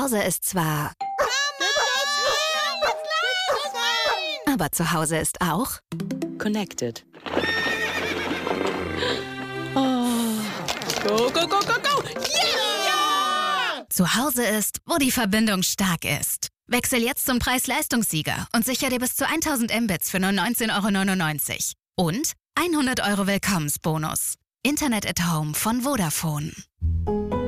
Hause ist zwar... Aber zu Hause ist auch... Connected. Oh. Go, go, go, go, go! Yeah! Zu Hause ist, wo die Verbindung stark ist. Wechsel jetzt zum Preis-Leistungssieger und sicher dir bis zu 1000 Mbits für nur 19,99 € Und 100 € Willkommensbonus. Internet at Home von Vodafone.